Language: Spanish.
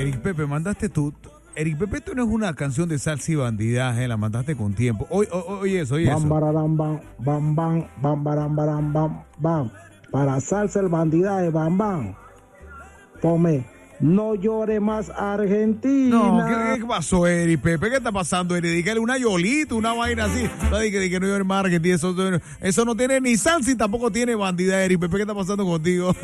Eric Pepe, mandaste tú. Eric Pepe, esto no es una canción de salsa y bandidaje, la mandaste con tiempo. Oye eso. Bam, bararam, bam, bam, bam, bam, baram, baram, bam, bam. Para salsa el bandidaje, bam, bam. Ponme, no llore más Argentina. No, ¿qué pasó, Eric Pepe? ¿Qué está pasando, Eric? Dígale una yolita, una vaina así. No, que no llore más Argentina. Eso no tiene ni salsa y tampoco tiene bandida, Eric Pepe. ¿Qué está pasando contigo?